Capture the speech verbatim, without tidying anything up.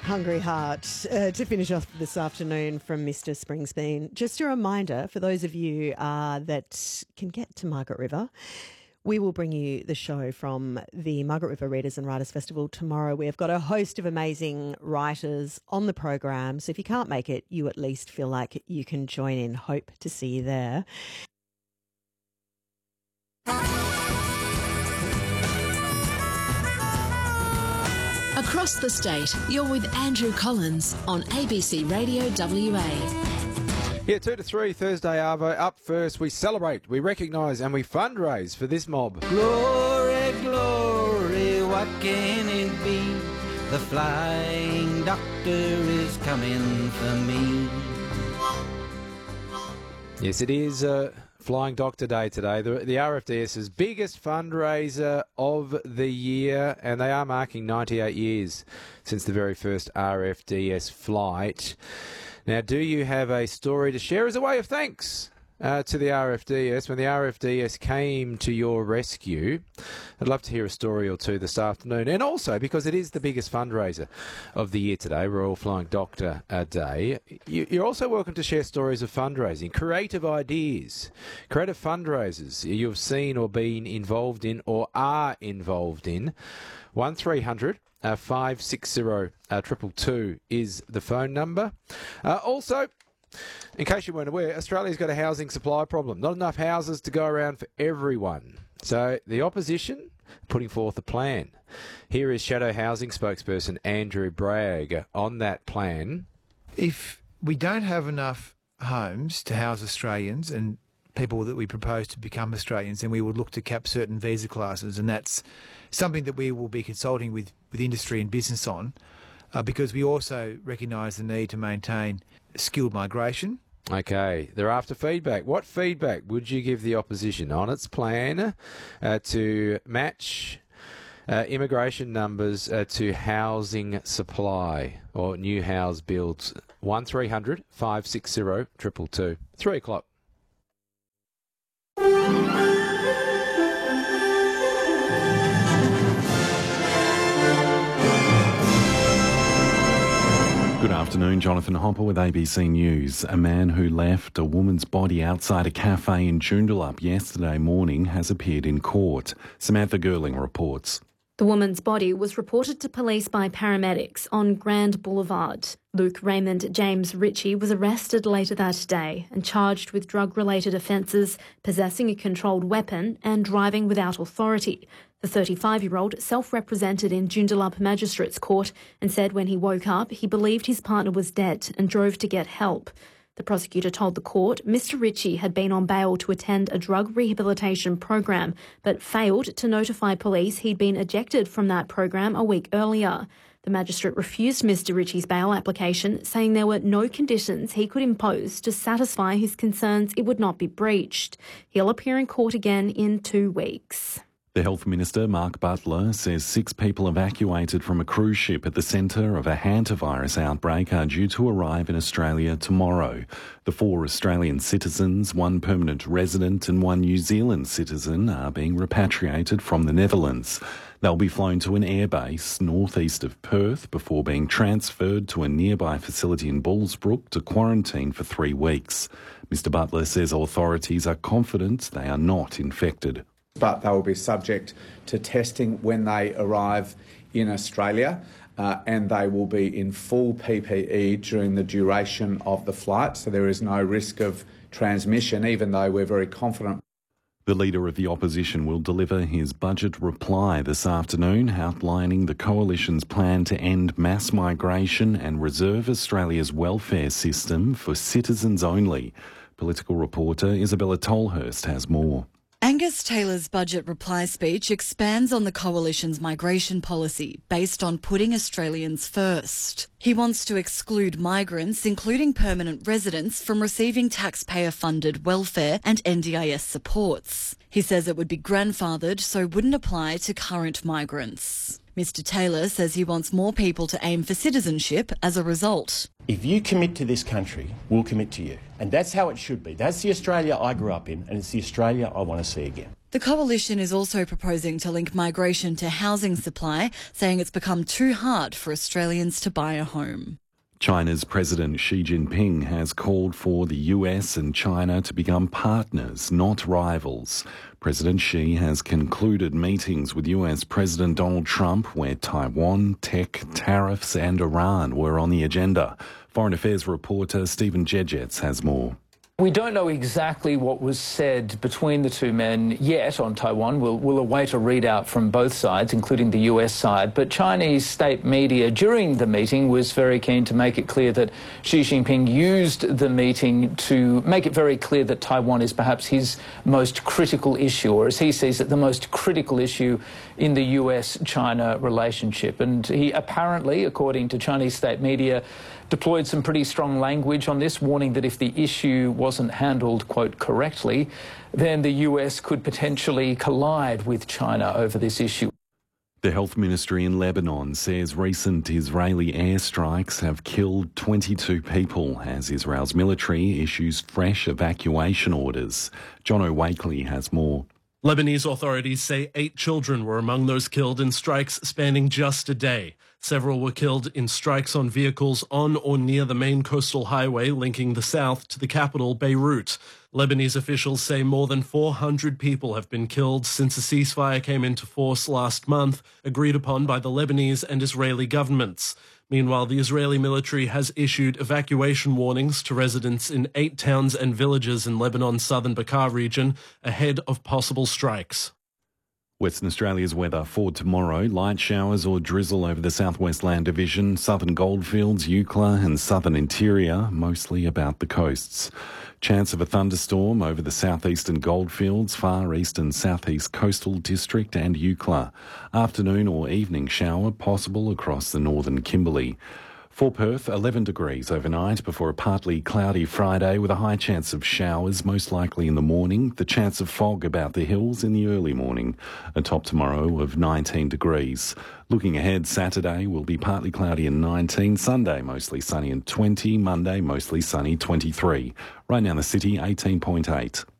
Hungry Heart uh, to finish off this afternoon from Mister Springsteen. Just a reminder for those of you uh, that can get to Margaret River, we will bring you the show from the Margaret River Readers and Writers Festival tomorrow. We have got a host of amazing writers on the program, so if you can't make it, you at least feel like you can join in. Hope to see you there. Across the state, you're with Andrew Collins on A B C Radio W A. Yeah, two to three, Thursday Arvo. Up first, we celebrate, we recognise and we fundraise for this mob. Glory, glory, what can it be? The Flying Doctor is coming for me. Yes, it is uh, Flying Doctor Day today, the, the RFDS's biggest fundraiser of the year, and they are marking ninety-eight years since the very first R F D S flight. Now, do you have a story to share as a way of thanks uh, to the R F D S when the R F D S came to your rescue? I'd love to hear a story or two this afternoon. And also, because it is the biggest fundraiser of the year today, Royal Flying Doctor Day, you, you're also welcome to share stories of fundraising, creative ideas, creative fundraisers you've seen or been involved in or are involved in. one three hundred Uh, five six zero uh, two two two is the phone number. Uh, also, in case you weren't aware, Australia's got a housing supply problem. Not enough houses to go around for everyone. So the opposition putting forth a plan. Here is Shadow Housing spokesperson Andrew Bragg on that plan. If we don't have enough homes to house Australians and people that we propose to become Australians, then we would look to cap certain visa classes, and that's something that we will be consulting with, with industry and business on, uh, because we also recognise the need to maintain skilled migration. Okay, they're after feedback. What feedback would you give the opposition on its plan uh, to match uh, immigration numbers uh, to housing supply or new house builds? one three hundred five six zero two two two. Three o'clock. Good afternoon, Jonathan Hopper with A B C News. A man who left a woman's body outside a cafe in Joondalup yesterday morning has appeared in court. Samantha Gerling reports. The woman's body was reported to police by paramedics on Grand Boulevard. Luke Raymond James Ritchie was arrested later that day and charged with drug-related offences, possessing a controlled weapon and driving without authority. The thirty-five-year-old self-represented in Joondalup Magistrates Court and said when he woke up he believed his partner was dead and drove to get help. The prosecutor told the court Mister Ritchie had been on bail to attend a drug rehabilitation program but failed to notify police he'd been ejected from that program a week earlier. The magistrate refused Mister Ritchie's bail application, saying there were no conditions he could impose to satisfy his concerns it would not be breached. He'll appear in court again in two weeks. The Health Minister, Mark Butler, says six people evacuated from a cruise ship at the centre of a hantavirus outbreak are due to arrive in Australia tomorrow. The four Australian citizens, one permanent resident and one New Zealand citizen are being repatriated from the Netherlands. They'll be flown to an airbase northeast of Perth before being transferred to a nearby facility in Bullsbrook to quarantine for three weeks. Mister Butler says authorities are confident they are not infected. But they will be subject to testing when they arrive in Australia, uh, and they will be in full P P E during the duration of the flight, so there is no risk of transmission, even though we're very confident. The Leader of the Opposition will deliver his budget reply this afternoon, outlining the Coalition's plan to end mass migration and reserve Australia's welfare system for citizens only. Political reporter Isabella Tolhurst has more. Angus Taylor's budget reply speech expands on the Coalition's migration policy based on putting Australians first. He wants to exclude migrants, including permanent residents, from receiving taxpayer-funded welfare and N D I S supports. He says it would be grandfathered, so wouldn't apply to current migrants. Mister Taylor says he wants more people to aim for citizenship as a result. If you commit to this country, we'll commit to you. And that's how it should be. That's the Australia I grew up in, and it's the Australia I want to see again. The coalition is also proposing to link migration to housing supply, saying it's become too hard for Australians to buy a home. China's President Xi Jinping has called for the U S and China to become partners, not rivals. President Xi has concluded meetings with U S President Donald Trump where Taiwan, tech, tariffs and Iran were on the agenda. Foreign Affairs reporter Stephen Jedgetz has more. We don't know exactly what was said between the two men yet on Taiwan. We'll, we'll await a readout from both sides, including the U S side. But Chinese state media during the meeting was very keen to make it clear that Xi Jinping used the meeting to make it very clear that Taiwan is perhaps his most critical issue, or as he sees it, the most critical issue in the U S China relationship. And he apparently, according to Chinese state media, deployed some pretty strong language on this, warning that if the issue wasn't handled, quote, correctly, then the U S could potentially collide with China over this issue. The health ministry in Lebanon says recent Israeli airstrikes have killed twenty-two people as Israel's military issues fresh evacuation orders. John O'Wakely has more. Lebanese authorities say eight children were among those killed in strikes spanning just a day. Several were killed in strikes on vehicles on or near the main coastal highway linking the south to the capital, Beirut. Lebanese officials say more than four hundred people have been killed since a ceasefire came into force last month, agreed upon by the Lebanese and Israeli governments. Meanwhile, the Israeli military has issued evacuation warnings to residents in eight towns and villages in Lebanon's southern Bekaa region ahead of possible strikes. Western Australia's weather for tomorrow. Light showers or drizzle over the southwest land division, southern goldfields, Eucla and southern interior, mostly about the coasts. Chance of a thunderstorm over the southeastern goldfields, far east and southeast coastal district and Eucla. Afternoon or evening shower possible across the northern Kimberley. For Perth, eleven degrees overnight before a partly cloudy Friday with a high chance of showers, most likely in the morning. The chance of fog about the hills in the early morning. A top tomorrow of nineteen degrees. Looking ahead, Saturday will be partly cloudy and nineteen. Sunday, mostly sunny and twenty. Monday, mostly sunny, twenty-three. Right now in the city, eighteen point eight.